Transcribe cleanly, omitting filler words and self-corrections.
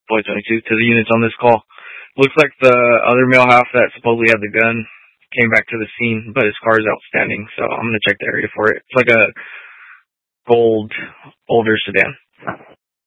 Boy 22 to the units on this call. Looks like the other male half that supposedly had the gun came back to the scene, but his car is outstanding, so I'm going to check the area for it. It's like a gold, older sedan.